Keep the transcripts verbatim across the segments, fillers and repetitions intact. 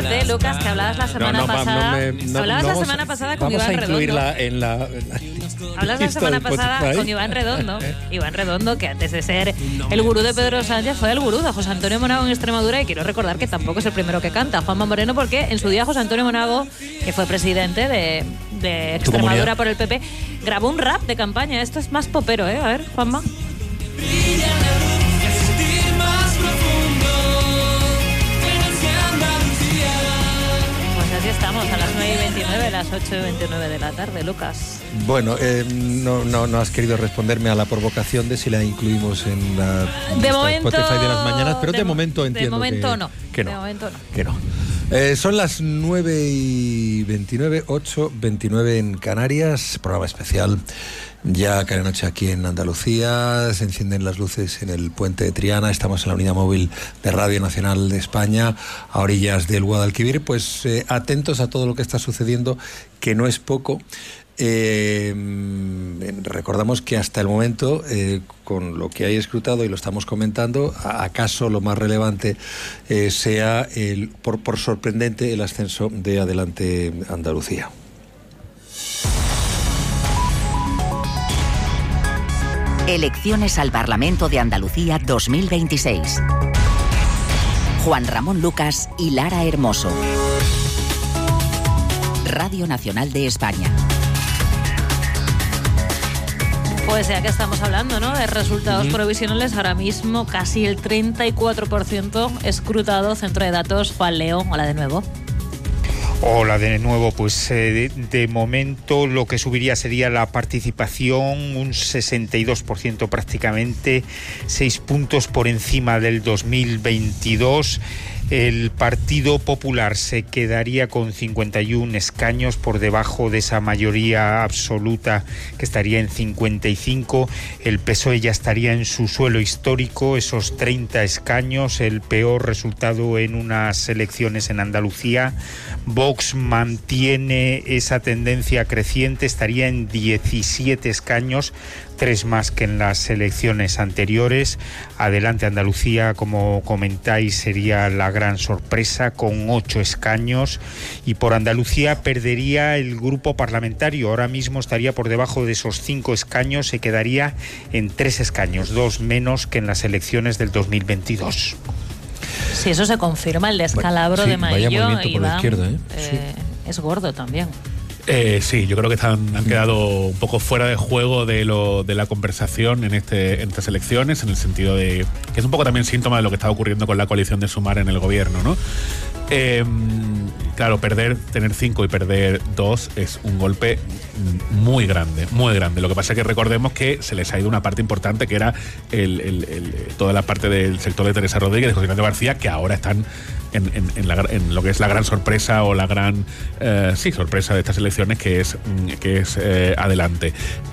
Fíjate, Lucas, que hablabas la semana no, no, pasada. No me, no, hablabas no la vamos, semana pasada con vamos Iván a Redondo. incluirla en la, en la Hablas la semana pasada con Iván Redondo. Iván Redondo, que antes de ser el gurú de Pedro Sánchez, fue el gurú de José Antonio Monago en Extremadura. Y quiero recordar que tampoco es el primero que canta, Juanma Moreno, porque en su día José Antonio Monago, que fue presidente de, de Extremadura por el P P, grabó un rap de campaña. Esto es más popero, ¿eh? A ver, Juanma. Así estamos, a las nueve y veintinueve, a las ocho y veintinueve de la tarde, Lucas. Bueno, eh, no, no, no has querido responderme a la provocación de si la incluimos en la de momento, Spotify de las mañanas, pero de, de momento entiendo de momento que, no, que no. De momento no. Que no. Eh, son las nueve y veintinueve, ocho y veintinueve en Canarias, programa especial. Ya cae la noche aquí en Andalucía, se encienden las luces en el puente de Triana, estamos en la unidad móvil de Radio Nacional de España, a orillas del Guadalquivir, pues eh, atentos a todo lo que está sucediendo, que no es poco. Eh, recordamos que hasta el momento, eh, con lo que hay escrutado y lo estamos comentando, acaso lo más relevante eh, sea, el, por, por sorprendente, el ascenso de Adelante Andalucía. Elecciones al Parlamento de Andalucía dos mil veintiséis. Juan Ramón Lucas y Lara Hermoso. Radio Nacional de España. Pues ya que estamos hablando, ¿no?, de resultados uh-huh. provisionales, ahora mismo casi el treinta y cuatro por ciento escrutado. Centro de Datos, Juan León, hola de nuevo. Hola de nuevo, pues eh, de, de momento lo que subiría sería la participación, un sesenta y dos por ciento prácticamente, seis puntos por encima del dos mil veintidós. El Partido Popular se quedaría con cincuenta y uno escaños por debajo de esa mayoría absoluta que estaría en cincuenta y cinco. El P S O E ya estaría en su suelo histórico, esos treinta escaños, el peor resultado en unas elecciones en Andalucía. Vox mantiene esa tendencia creciente, estaría en diecisiete escaños, tres más que en las elecciones anteriores. Adelante Andalucía, como comentáis, sería la gran sorpresa con ocho escaños, y por Andalucía perdería el grupo parlamentario, ahora mismo estaría por debajo de esos cinco escaños, se quedaría en tres escaños, dos menos que en las elecciones del dos mil veintidós. Si eso se confirma, el descalabro bueno, sí, de Maillo, Iván, por la izquierda, ¿eh? Eh, sí. Es gordo también. Eh, sí, yo creo que están, han quedado un poco fuera de juego de lo de la conversación en este en estas elecciones, en el sentido de que es un poco también síntoma de lo que está ocurriendo con la coalición de Sumar en el gobierno, ¿no? Eh, claro, perder, tener cinco y perder dos es un golpe muy grande, muy grande. Lo que pasa es que recordemos que se les ha ido una parte importante, que era el, el, el, toda la parte del sector de Teresa Rodríguez, de José Ignacio García, que ahora están en, en, en, la, en lo que es la gran sorpresa o la gran eh, sí sorpresa de estas elecciones, que es que es eh, Adelante.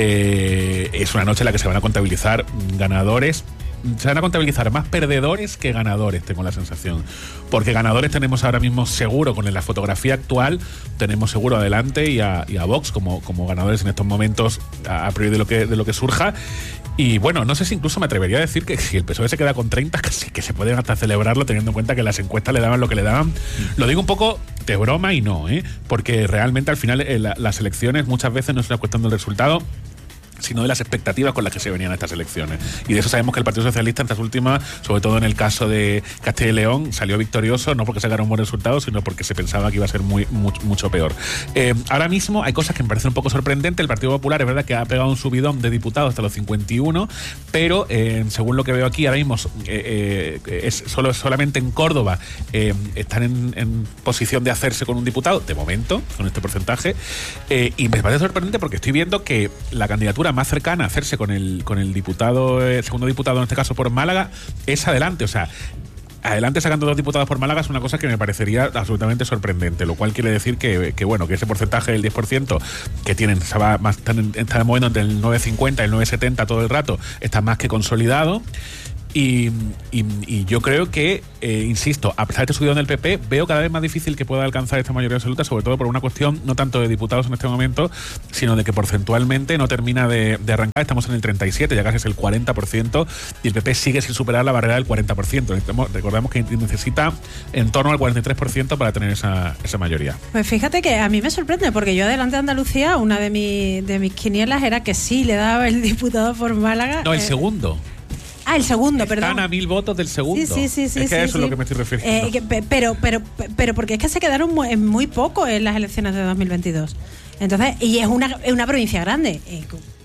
Eh, es una noche en la que se van a contabilizar ganadores. Se van a contabilizar más perdedores que ganadores, tengo la sensación. Porque ganadores tenemos ahora mismo seguro, con la fotografía actual, tenemos seguro a Adelante y a, y a Vox como, como ganadores en estos momentos, a, a priori de lo que de lo que surja. Y bueno, no sé si incluso me atrevería a decir que si el P S O E se queda con treinta, casi que se pueden hasta celebrarlo, teniendo en cuenta que las encuestas le daban lo que le daban. Lo digo un poco de broma y no, ¿eh? Porque realmente al final eh, la, las elecciones muchas veces no es una cuestión del resultado, sino de las expectativas con las que se venían a estas elecciones. Y de eso sabemos que el Partido Socialista en estas últimas, sobre todo en el caso de Castilla y León, salió victorioso, no porque sacara un buen resultado, sino porque se pensaba que iba a ser muy, mucho, mucho peor. Eh, ahora mismo hay cosas que me parecen un poco sorprendentes. El Partido Popular es verdad que ha pegado un subidón de diputados hasta los cincuenta y uno, pero eh, según lo que veo aquí, ahora mismo eh, eh, es solo, solamente en Córdoba eh, están en, en posición de hacerse con un diputado, de momento, con este porcentaje, eh, y me parece sorprendente porque estoy viendo que la candidatura más cercana a hacerse con el con el diputado, el segundo diputado en este caso por Málaga, es Adelante. O sea, Adelante sacando dos diputados por Málaga es una cosa que me parecería absolutamente sorprendente, lo cual quiere decir que, que bueno, que ese porcentaje del diez por ciento que tienen, se va más, están, están moviendo entre el nueve cincuenta y el nueve setenta todo el rato, está más que consolidado. Y, y, y yo creo que, eh, insisto, a pesar de este subidón del P P, veo cada vez más difícil que pueda alcanzar esta mayoría absoluta, sobre todo por una cuestión no tanto de diputados en este momento, sino de que porcentualmente no termina de, de arrancar. Estamos en el treinta y siete, ya casi es el cuarenta por ciento, y el P P sigue sin superar la barrera del cuarenta por ciento. Recordemos que necesita en torno al cuarenta y tres por ciento para tener esa, esa mayoría. Pues fíjate que a mí me sorprende, porque yo Adelante Andalucía, una de, mi, de mis quinielas era que sí le daba el diputado por Málaga. No, el eh, segundo. Ah, el segundo, Están perdón. a mil votos del segundo. Sí, sí, sí. Es sí, que sí, a eso sí. es lo que me estoy refiriendo. Eh, que, pero, pero, pero porque es que se quedaron muy, muy poco en las elecciones de dos mil veintidós. Entonces, y es una, es una provincia grande. Eh,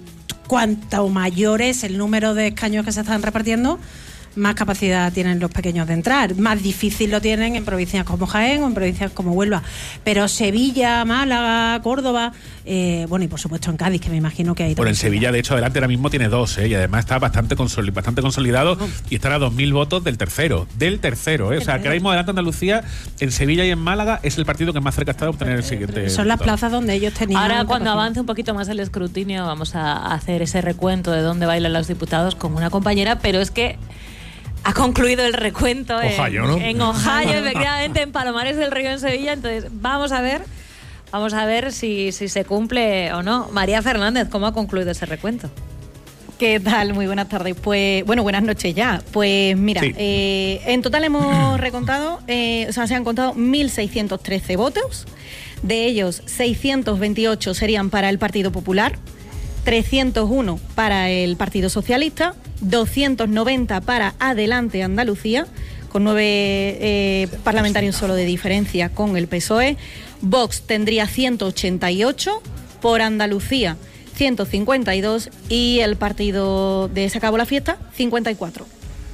cuanto mayor es el número de escaños que se están repartiendo, más capacidad tienen los pequeños de entrar. Más difícil lo tienen en provincias como Jaén o en provincias como Huelva. Pero Sevilla, Málaga, Córdoba, eh, bueno, y por supuesto en Cádiz, que me imagino que hay. Bueno, en Sevilla, de hecho, Adelante ahora mismo tiene dos, ¿eh? Y además está bastante, consoli- bastante consolidado oh. y estará a dos mil votos del tercero. Del tercero, ¿eh? O sea, que ahora mismo Adelante Andalucía, en Sevilla y en Málaga, es el partido que más cerca está de obtener el siguiente. Son las plazas donde ellos tenían. Ahora, cuando avance un poquito más el escrutinio, vamos a hacer ese recuento de dónde bailan los diputados con una compañera, pero es que ha concluido el recuento Ohio, en, ¿no? en Ohio, efectivamente, en Palomares del Río, en Sevilla. Entonces, vamos a ver, vamos a ver si, si se cumple o no. María Fernández, ¿cómo ha concluido ese recuento? ¿Qué tal? Muy buenas tardes. Pues, bueno, buenas noches ya. Pues mira, sí. eh, en total hemos recontado, eh, o sea, se han contado mil seiscientos trece votos. De ellos, seiscientos veintiocho serían para el Partido Popular, trescientos uno para el Partido Socialista, doscientos noventa para Adelante Andalucía, con nueve eh, parlamentarios solo de diferencia con el P S O E. Vox tendría ciento ochenta y ocho, por Andalucía ciento cincuenta y dos y el partido de Se Acabó la Fiesta, cincuenta y cuatro.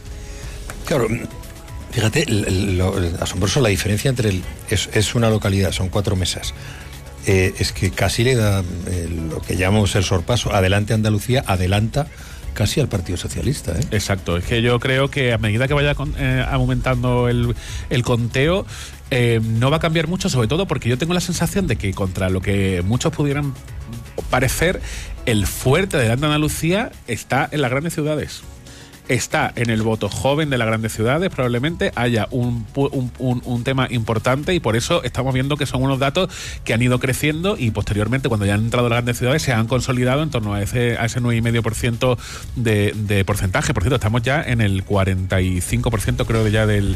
Claro, fíjate, lo, lo asombroso la diferencia entre el, es, es una localidad, son cuatro mesas. Eh, es que casi le da eh, lo que llamamos el sorpaso. Adelante Andalucía adelanta casi al Partido Socialista, ¿eh? Exacto, es que yo creo que a medida que vaya con, eh, aumentando el, el conteo, eh, no va a cambiar mucho, sobre todo porque yo tengo la sensación de que contra lo que muchos pudieran parecer, el fuerte de Adelante Andalucía está en las grandes ciudades. Está en el voto joven de las grandes ciudades, probablemente haya un, un, un, un tema importante, y por eso estamos viendo que son unos datos que han ido creciendo y posteriormente, cuando ya han entrado las grandes ciudades, se han consolidado en torno a ese, a ese nueve coma cinco por ciento de, de porcentaje. Por cierto, estamos ya en el cuarenta y cinco por ciento creo de ya del,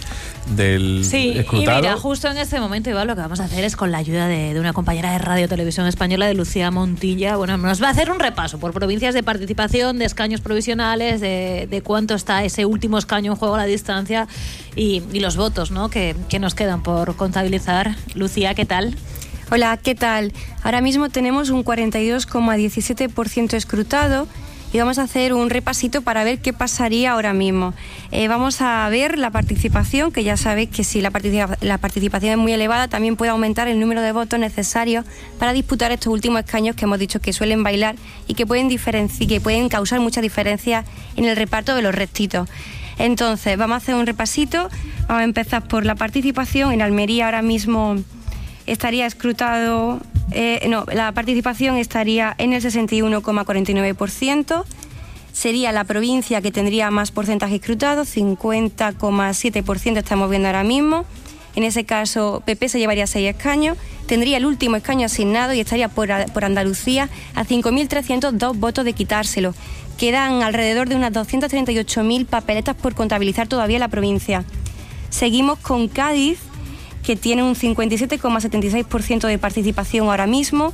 del sí, escrutado. Y mira, justo en este momento, Iván, lo que vamos a hacer es, con la ayuda de, de una compañera de Radio Televisión Española, de Lucía Montilla, bueno, nos va a hacer un repaso por provincias de participación, de escaños provisionales, de, de cuánto está ese último escaño en juego a la distancia y, y los votos, ¿no?, que, que nos quedan por contabilizar. Lucía, ¿qué tal? Hola, ¿qué tal? Ahora mismo tenemos un cuarenta y dos coma diecisiete por ciento escrutado y vamos a hacer un repasito para ver qué pasaría ahora mismo. Eh, vamos a ver la participación, que ya sabéis que si la, participa- la participación es muy elevada, también puede aumentar el número de votos necesarios para disputar estos últimos escaños que hemos dicho que suelen bailar y que pueden, diferenci- que pueden causar muchas diferencias en el reparto de los restitos. Entonces, vamos a hacer un repasito. Vamos a empezar por la participación. En Almería ahora mismo estaría escrutado... Eh, no, la participación estaría en el sesenta y uno coma cuarenta y nueve por ciento. Sería la provincia que tendría más porcentaje escrutado, cincuenta coma siete por ciento estamos viendo ahora mismo. En ese caso, P P se llevaría seis escaños, tendría el último escaño asignado y estaría por, por Andalucía a cinco mil trescientos dos votos de quitárselo. Quedan alrededor de unas doscientas treinta y ocho mil papeletas por contabilizar todavía en la provincia. Seguimos con Cádiz, que tiene un cincuenta y siete coma setenta y seis por ciento de participación ahora mismo.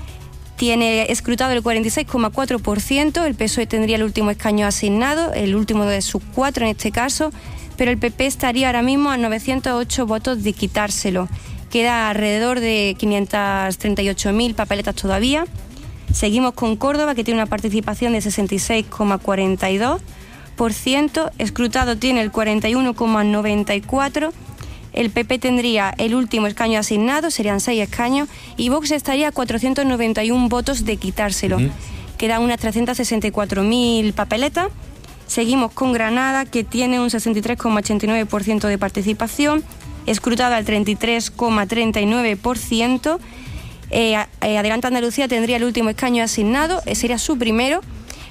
Tiene escrutado el cuarenta y seis coma cuatro por ciento, el P S O E tendría el último escaño asignado, el último de sus cuatro en este caso, pero el P P estaría ahora mismo a novecientos ocho votos de quitárselo. Queda alrededor de quinientas treinta y ocho mil papeletas todavía. Seguimos con Córdoba, que tiene una participación de sesenta y seis coma cuarenta y dos por ciento, escrutado tiene el cuarenta y uno coma noventa y cuatro por ciento. El P P tendría el último escaño asignado, serían seis escaños, y Vox estaría a cuatrocientos noventa y uno votos de quitárselo. Uh-huh. Quedan unas trescientas sesenta y cuatro mil papeletas. Seguimos con Granada, que tiene un sesenta y tres coma ochenta y nueve por ciento de participación, escrutada al treinta y tres coma treinta y nueve por ciento. Eh, eh, Adelante Andalucía tendría el último escaño asignado, eh, sería su primero,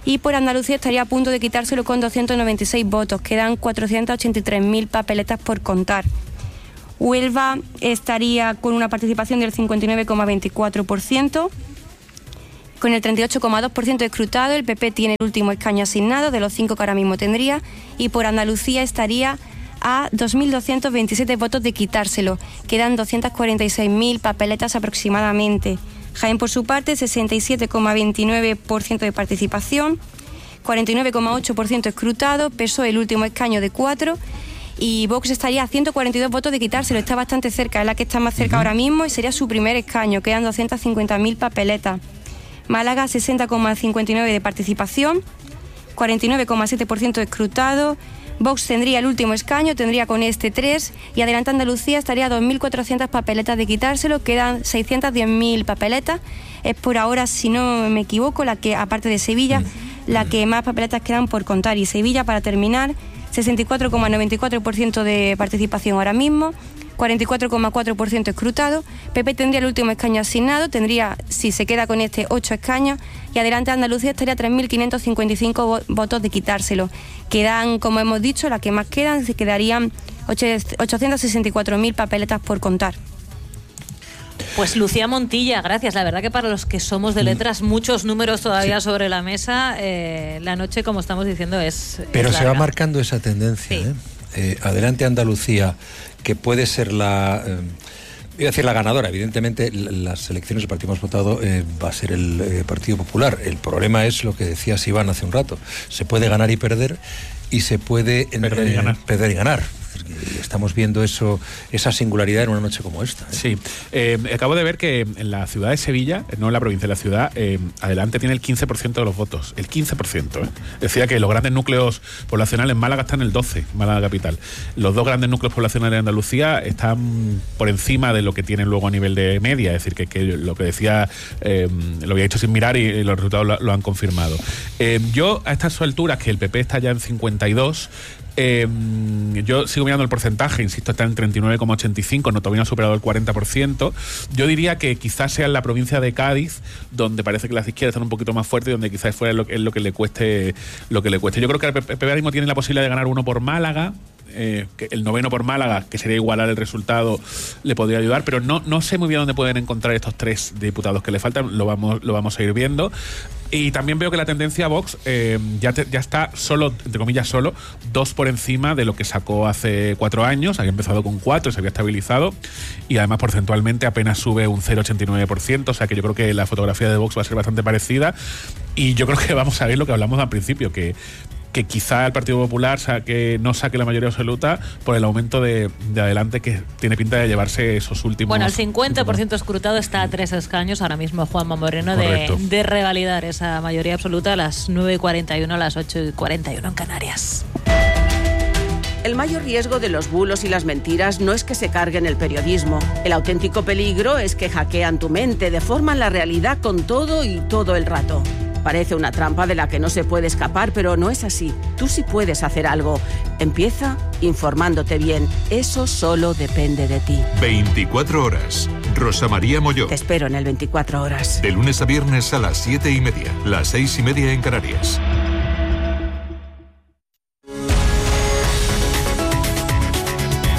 y por Andalucía estaría a punto de quitárselo con doscientos noventa y seis votos. Quedan cuatrocientas ochenta y tres mil papeletas por contar. Huelva estaría con una participación del cincuenta y nueve coma veinticuatro por ciento. Con el treinta y ocho coma dos por ciento escrutado, el P P tiene el último escaño asignado de los cinco que ahora mismo tendría, y por Andalucía estaría a dos mil doscientos veintisiete votos de quitárselo. Quedan doscientas cuarenta y seis mil papeletas aproximadamente. Jaén, por su parte, sesenta y siete coma veintinueve por ciento de participación, cuarenta y nueve coma ocho por ciento escrutado, P S O E el último escaño de cuatro, y Vox estaría a ciento cuarenta y dos votos de quitárselo. Está bastante cerca, es la que está más cerca uh-huh. ahora mismo, y sería su primer escaño. Quedan doscientas cincuenta mil papeletas. Málaga, sesenta coma cincuenta y nueve por ciento de participación, cuarenta y nueve coma siete por ciento escrutado. Vox tendría el último escaño, tendría con este tres, y Adelante Andalucía estaría a dos mil cuatrocientas papeletas de quitárselo. Quedan seiscientas diez mil papeletas. Es por ahora, si no me equivoco, la que, aparte de Sevilla, la que más papeletas quedan por contar. Y Sevilla, para terminar, sesenta y cuatro coma noventa y cuatro por ciento de participación ahora mismo, cuarenta y cuatro coma cuatro por ciento escrutado. P P tendría el último escaño asignado, tendría, si se queda con este, ocho escaños, y Adelante Andalucía estaría a tres mil quinientos cincuenta y cinco vo- votos de quitárselo. Quedan, como hemos dicho, las que más quedan, se quedarían ochocientas sesenta y cuatro mil papeletas por contar. Pues Lucía Montilla, gracias. La verdad que para los que somos de letras, muchos números todavía sí. sobre la mesa. Eh, la noche, como estamos diciendo, es Pero es se va marcando esa tendencia. Sí. ¿eh? Eh, Adelante Andalucía, que puede ser la... Eh, iba a decir la ganadora. Evidentemente, las elecciones del partido más votado eh, va a ser el eh, Partido Popular. El problema es lo que decías, Iván, hace un rato. Se puede ganar y perder, y se puede perder, eh, y, ganar. perder y ganar. Estamos viendo eso, esa singularidad en una noche como esta. ¿eh? Sí, eh, acabo de ver que en la ciudad de Sevilla, no en la provincia, en la ciudad, eh, Adelante tiene el quince por ciento de los votos. El quince por ciento. ¿eh? Decía que los grandes núcleos poblacionales en Málaga están en el doce por ciento, Málaga capital. Los dos grandes núcleos poblacionales de Andalucía están por encima de lo que tienen luego a nivel de media. Es decir, que, que lo que decía, eh, lo había hecho sin mirar, y los resultados lo, lo han confirmado. Eh, yo, a estas alturas, que el P P está ya en cincuenta y dos, Eh, yo sigo mirando el porcentaje, insisto, está en treinta y nueve coma ochenta y cinco, no todavía no ha superado el cuarenta por ciento. Yo diría que quizás sea en la provincia de Cádiz donde parece que las izquierdas están un poquito más fuertes y donde quizás fuera lo, es lo que le cueste lo que le cueste. Yo creo que el P P ahora mismo tiene la posibilidad de ganar uno por Málaga. Eh, que el noveno por Málaga, que sería igualar el resultado, le podría ayudar, pero no, no sé muy bien dónde pueden encontrar estos tres diputados que le faltan. Lo vamos, lo vamos a ir viendo. Y también veo que la tendencia a Vox eh, ya, te, ya está solo, entre comillas solo, dos por encima de lo que sacó hace cuatro años. Había empezado con cuatro, se había estabilizado, y además porcentualmente apenas sube un cero coma ochenta y nueve por ciento. O sea que yo creo que la fotografía de Vox va a ser bastante parecida, y yo creo que vamos a ver lo que hablamos al principio, que que quizá el Partido Popular saque, no saque la mayoría absoluta por el aumento de, de Adelante, que tiene pinta de llevarse esos últimos... Bueno, el cincuenta por ciento escrutado está a tres escaños ahora mismo Juanma Moreno de, de revalidar esa mayoría absoluta a las nueve y cuarenta y uno, a las ocho y cuarenta y uno en Canarias. El mayor riesgo de los bulos y las mentiras no es que se carguen el periodismo. El auténtico peligro es que hackean tu mente, deforman la realidad con todo y todo el rato. Parece una trampa de la que no se puede escapar, pero no es así. Tú sí puedes hacer algo. Empieza informándote bien. Eso solo depende de ti. veinticuatro horas. Rosa María Molló. Te espero en el veinticuatro horas. De lunes a viernes a las siete y media. Las seis y media en Canarias.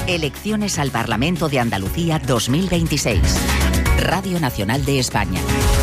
Elecciones al Parlamento de Andalucía dos mil veintiséis. Radio Nacional de España.